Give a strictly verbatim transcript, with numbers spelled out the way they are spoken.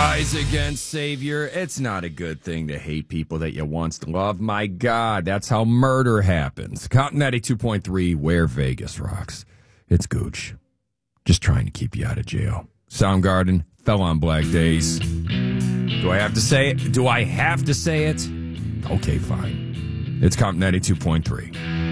Rise against Savior. It's not a good thing to hate people that you once loved. My God, that's how murder happens. Cotton ninety-two point three, where Vegas rocks. It's Gooch. Just trying to keep you out of jail. Soundgarden fell on black days. Do I have to say it? Do I have to say it? Okay, fine. It's Cotton ninety-two point three.